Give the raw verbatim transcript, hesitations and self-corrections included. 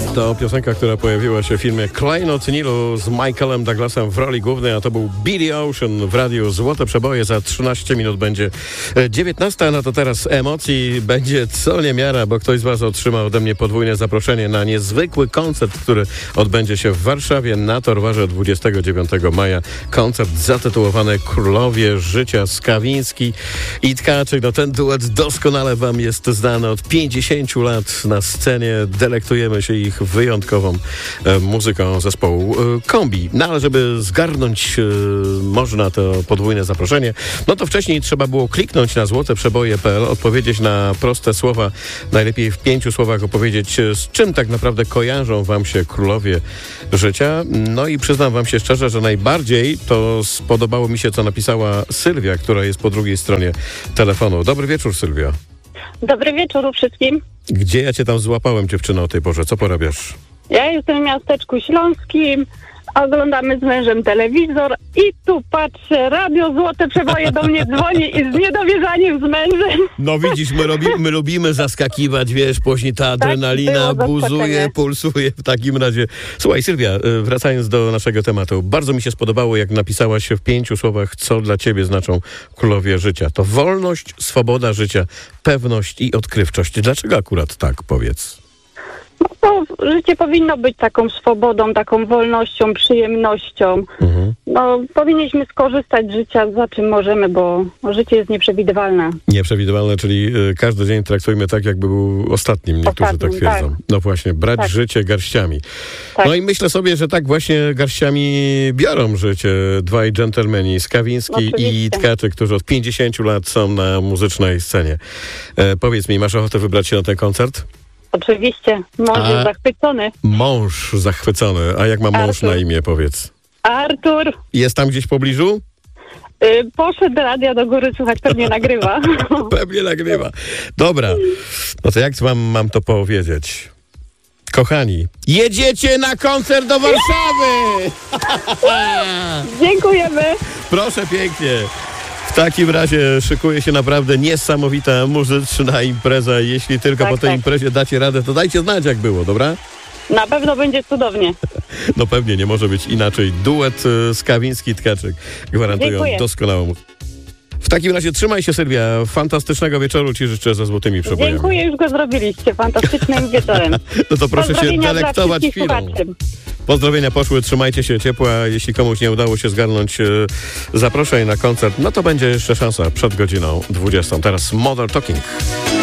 To piosenka, która pojawiła się w filmie Klejnot Nilu z Michaelem Douglasem w roli głównej, a to był Billy Ocean w radiu Złote Przeboje. Za trzynaście minut będzie dziewiętnasta, no to teraz emocji będzie co niemiara, bo ktoś z was otrzyma ode mnie podwójne zaproszenie na niezwykły koncert, który odbędzie się w Warszawie na Torwarze dwudziestego dziewiątego maja. Koncert zatytułowany Królowie Życia. Skawiński i Tkaczyk. No ten duet doskonale wam jest znany od pięćdziesięciu lat na scenie. Delektujemy się ich wyjątkową e, muzyką zespołu e, Kombi. No ale żeby zgarnąć e, można to podwójne zaproszenie, no to wcześniej trzeba było kliknąć na złoteprzeboje kropka p l, odpowiedzieć na proste słowa, najlepiej w pięciu słowach opowiedzieć, z czym tak naprawdę kojarzą wam się królowie życia. No i przyznam wam się szczerze, że najbardziej to spodobało mi się, co napisała Sylwia, która jest po drugiej stronie telefonu. Dobry wieczór, Sylwia. Dobry wieczór wszystkim. Gdzie ja cię tam złapałem, dziewczyno, o tej porze? Co porabiasz? Ja jestem w miasteczku śląskim, oglądamy z mężem telewizor i tu patrzę, radio Złote Przeboje do mnie dzwoni i z niedowierzaniem z mężem. No widzisz, my, robi, my lubimy zaskakiwać, wiesz, później ta adrenalina tak, buzuje, pulsuje w takim razie. Słuchaj, Sylwia, wracając do naszego tematu, bardzo mi się spodobało, jak napisałaś w pięciu słowach, co dla ciebie znaczą królowie życia. To wolność, swoboda życia, pewność i odkrywczość. Dlaczego akurat tak, powiedz? No to życie powinno być taką swobodą, taką wolnością, przyjemnością. Mhm. No, powinniśmy skorzystać z życia, za czym możemy, bo życie jest nieprzewidywalne. Nieprzewidywalne, czyli y, każdy dzień traktujmy tak, jakby był ostatnim. Niektórzy Ostatnim, tak twierdzą. Tak. No właśnie, brać tak. życie garściami. Tak. No i myślę sobie, że tak właśnie garściami biorą życie dwaj dżentelmeni, Skawiński Oczywiście. i Tkaczyk, którzy od pięćdziesięciu lat są na muzycznej scenie. E, powiedz mi, masz ochotę wybrać się na ten koncert? Oczywiście. Mąż a, jest zachwycony. Mąż zachwycony. A jak ma mąż Artur. na imię, powiedz? Artur. Jest tam gdzieś w pobliżu? Yy, poszedł do radia do góry, słuchać, pewnie nagrywa. Pewnie nagrywa. Dobra. No to jak mam, mam to powiedzieć? Kochani, jedziecie na koncert do Warszawy! Dziękujemy. Proszę pięknie. W takim razie szykuje się naprawdę niesamowita muzyczna impreza. Jeśli tylko tak, po tej tak. imprezie dacie radę, to dajcie znać, jak było, dobra? Na pewno będzie cudownie. No pewnie, nie może być inaczej. Duet Skawiński-Tkaczyk gwarantują Dziękuję. doskonałą. W takim razie trzymaj się, Sylwia. Fantastycznego wieczoru ci życzę ze Złotymi Przebojami. Dziękuję, już go zrobiliście. Fantastycznym wieczorem. No to proszę się delektować chwilą. Pozdrowienia poszły, trzymajcie się ciepła. Jeśli komuś nie udało się zgarnąć e, zaproszeń na koncert, no to będzie jeszcze szansa przed godziną dwudziestą. Teraz Modern Talking.